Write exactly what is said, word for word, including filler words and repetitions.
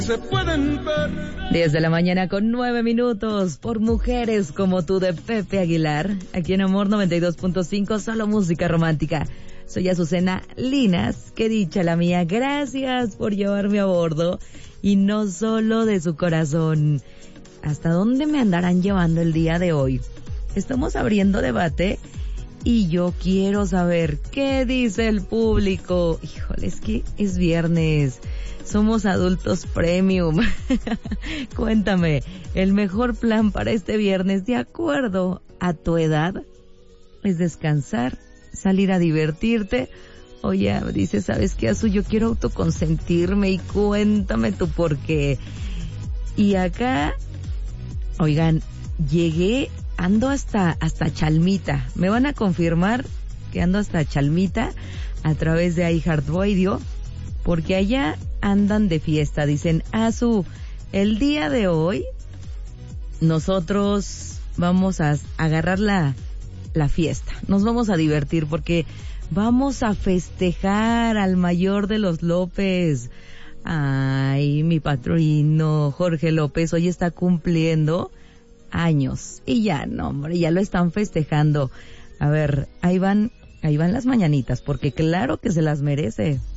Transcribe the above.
Se pueden ver. diez de la mañana con nueve minutos, por Mujeres como tú de Pepe Aguilar, aquí en Amor noventa y dos punto cinco, solo música romántica. Soy Azucena Linas, qué dicha la mía, gracias por llevarme a bordo, y no solo de su corazón. ¿Hasta dónde me andarán llevando el día de hoy? Estamos abriendo debate y yo quiero saber qué dice el público. Híjole, es que es viernes. Somos adultos premium. Cuéntame, el mejor plan para este viernes, de acuerdo a tu edad, es descansar, salir a divertirte. Oye, dices, ¿sabes qué, Azu? Yo quiero autoconsentirme, y cuéntame tú por qué. Y acá, oigan, llegué, ando hasta, hasta Chalmita. Me van a confirmar que ando hasta Chalmita a través de iHeartRadio, porque allá andan de fiesta. Dicen, Azu, el día de hoy nosotros vamos a agarrar la, la fiesta, nos vamos a divertir porque vamos a festejar al mayor de los López. Ay, mi padrino Jorge López hoy está cumpliendo años y ya, no, hombre, ya lo están festejando. A ver, ahí van, ahí van las mañanitas, porque claro que se las merece.